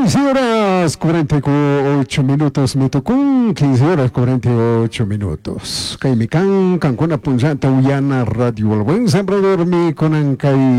15 horas 48 minutos, me tocó 15 horas 48 minutos. Kaimikan, Cancuna Punjanta, Uyana, Radio El Buen Sembrador, mi conan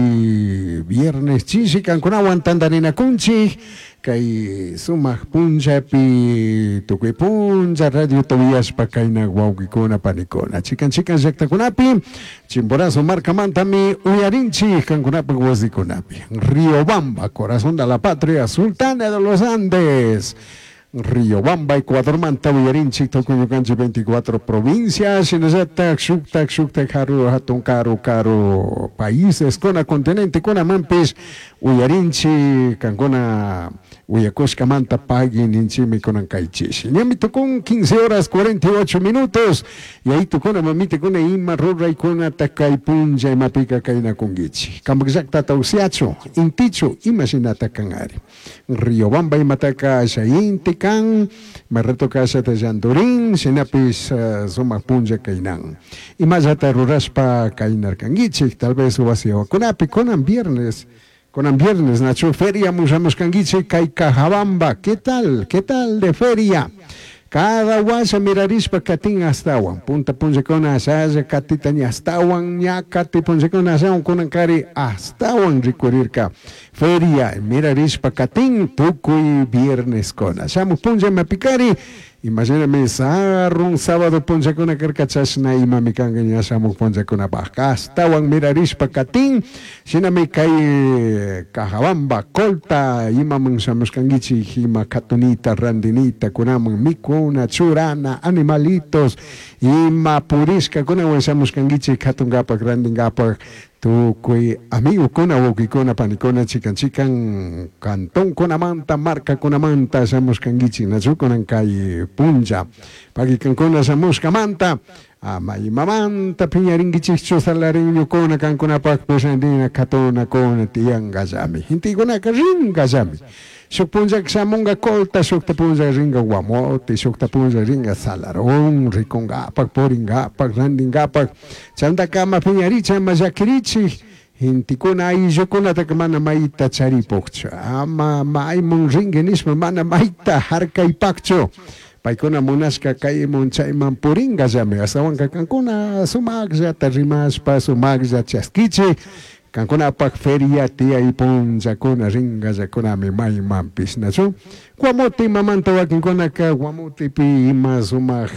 kai viernes chichi, Cancuna aguantandarina kunchi, kai sumah punja pi tukui punja, Radio Tobias pakaina guauquicona panicona. Chican yakta kunapi, chimborazo marca mantami, Uyarinchi, Cancunapi guasdiconapi. Riobamba, corazón de la patria, Sultana de los Andes. Riobamba, Ecuador, Manta, Uyarinchi, Tocoyocanchi, 24 provincias, Shinazata, Xukta, Haru, Hatun, Caro, países, Cona, continente, Cona, Mampis, Uyarinchi, Cancona, Uyacosca, Manta, Pagui, Ninchimi, Conan, Caichis. Ya me tocó 15 horas 48 minutos, y ahí tocó una mamita con Ima, Rura, y con Atacay, Punja, y Mapica, Caina, con Gichi. Cambexacta, Tausiacho, Inticho, Imaginata, Cangari. Riobamba, y Mataca, Shainti, Can, Marreto Casa de Jandurín, Sinapis, Soma Punja, Cainan. Y Mazata, Ruraspa, Cainar, Cangichi, tal vez Ubasio, Conapi, Conan viernes. Nacho, feria, musamos canguiche, Caicajabamba, ¿qué tal de feria? Cada guasa mirarispa catin astawan, punta punzecona asaya, catitani astawan, ya cati punzecona asawan, conancari astawan ricurirca. Feria, mirarispa catin, tucuy viernes cona. Samu punza mapicari, imagíname sarun sábado punzecona carcachasna y mamicanga ya samu punzecona baja. Astawan mirarispa catin, siname kai cajabamba, colta, imaman samus cangichi, hima catunita, randinita, kunaman miku, una churana, animalitos, ima purisca, kuna wensamos cangichi, katungapa, grandingapa, tu kui amigo kuna wokikona panicona chican cantón kuna manta marca kuna manta samos cangichi nachu kunan kai punja pagi kankona samos kamanta amay mamanta piñaringichi chosalarinyo kona kankuna pak pesandina katona kona tiang gazami hinti kuna karin gazami sok punja samunga kolta sok tapunja ringa guamote sok tapunja ringa salarón riconga pak poringa pak randinga pak chanda kama piñaricha mazakirichi hinti kuna ay jokona takmana maita charipokcha ama mai mun ringenismo mana maita harka ipakcho paikona munaska kay munchay mampuringa jame asawan kankuna sumagja tarimas pa sumagja chaskichi Cancuna pak feria tia ipon zakona ringa zakona me mai mampis naso guamote mamanta wakinkona ka guamote pi ima sumah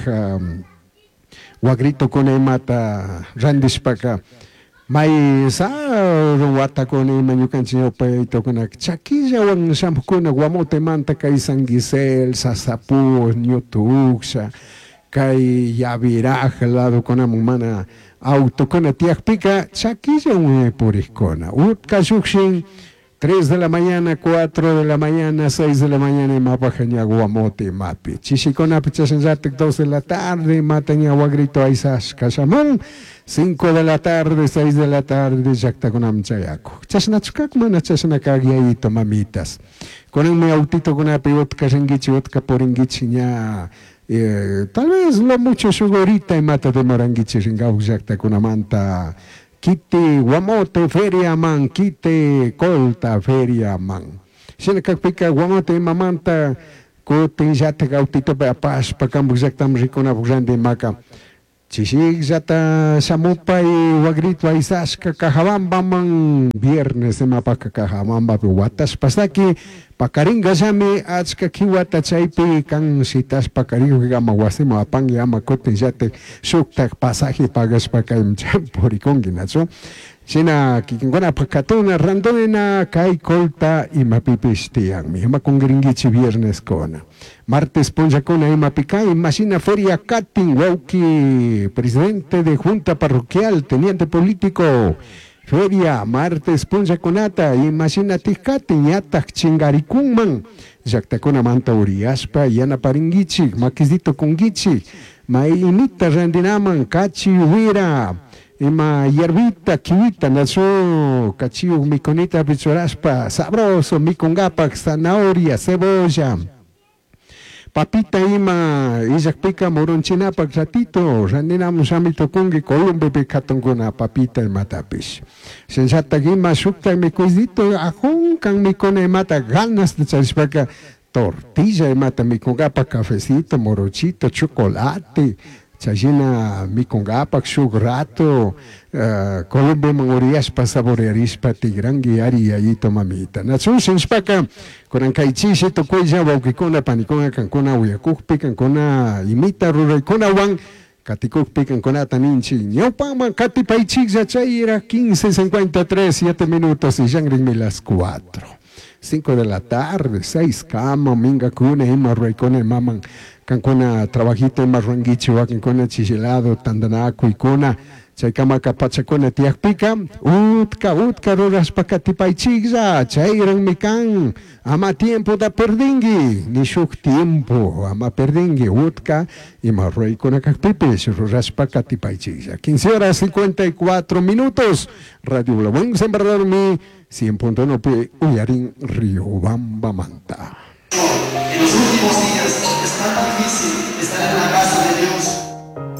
wagrito kone mata randis paka mai sa wata kone manyukanchi opa ito kona chakilla wang sampukona guamote manta kay sangisel sasapu nyotuksa kay yaviraj lado kona mumana auto con a pica, chaquilla un puriscona. Utcashuxin, 3 de la mañana, 4 de la mañana, 6 de la mañana, y mapa guamote mapi. Chichicona pichasenzatic 2 de la tarde, mataña guagrito aisas casamón, 5 de la tarde, 6 de la tarde, yactaconam chayaco. Chasnachkak mana chasnakagiaito mamitas. Con un autito con a pivot casengichi, otka poringichi ña. Tal vez lo mucho sugorita y mata de moranguichi ringau jacta con amanta kite guamote feria man kite colta feria man sina kakpika guamote mamanta ko tinjata gautito pa pas pa kambu jactam rikona bujande maka chisig jata samupa y wagrito aisaska kahabamba man viernes de mapaka kahabamba watas pasaki pakaringa sami atska kiwata chaypi kan sitas pakarigo gama wasimo apang yama kotin jate suktak pasaje pagas pakaim champorikon ginacho sina kikingona pakatuna randonena kai kolta y mapipis tiang mi hama kongringichi viernes kona martes ponja kona y mapika imagina feria katin wauki presidente de junta parroquial teniente político feria, martes, punja conata, imagínate kati, yatak chingaricunman, jactacona manta uriaspa, yana paringichi, maquisito congichi, mainita randinaman, cachi huira, ima yerbita, kiwita, naso, cachiu miconita pichoraspa, sabroso, micongapac, zanahoria, cebolla. papita ima illakpika moronchinapak ratito raninamun samitukunki Colombiapi katunkuna papita imatapish sensattak ima sukta mikuydito ajunkan mikuna imata ganas de charishpaka tortilla imata mikunkapak cafecito morochito chocolate chashina mikunkapak shuk rato Colombia manguriaspa saborearispa tigrangi ari yayito mamita natsun sinspaka kunankaychisi tukuylla wawkikuna panikuna kankuna uyakukpi kankuna imita ruraykunawan katikukpi kankunata ninchi ñawpanman katipaychiklla chay era 15:53 7 minutos y llanrinmi las 4:05 de la tarde 6 kama mingakuna ima ruaykuna maman kankuna trabajito ima ruankichiwa kankuna chisilado tandanakuykuna chaykamaka pachakuna tiyakpika utka rurashpa katipaychiklla chayranmi kan ama tiempo da perdingi ni shuk tiempo ama perdingi utka ima ruaykuna kakpipish rurashpa katipaychiklla 15:54 Radio Blabón Sembrador mi 100.9 Uyarin Riobamba Manta.